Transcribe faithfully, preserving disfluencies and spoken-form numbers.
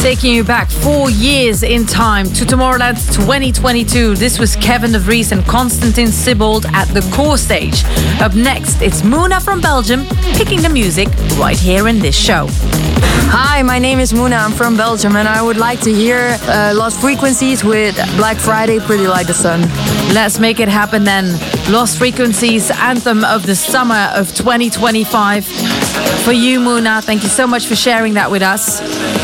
Taking you back four years in time to Tomorrowland twenty twenty-two. This was Kevin de Vries and Constantin Sibold at the core stage. Up next, it's Muna from Belgium picking the music right here in this show. Hi, my name is Muna. I'm from Belgium and I would like to hear uh, Lost Frequencies with Black Friday, Pretty Like the Sun. Let's make it happen then. Lost Frequencies, anthem of the summer of twenty twenty-five. For you, Muna, thank you so much for sharing that with us.